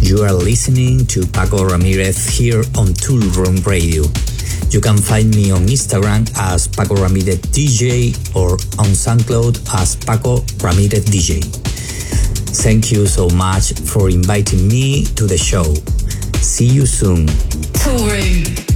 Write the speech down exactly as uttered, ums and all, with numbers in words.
You are listening to Paco Ramirez here on Tool Room Radio. You can find me on Instagram as Paco Ramirez D J or on SoundCloud as Paco Ramirez D J. Thank you so much for inviting me to the show. See you soon. Tool Room.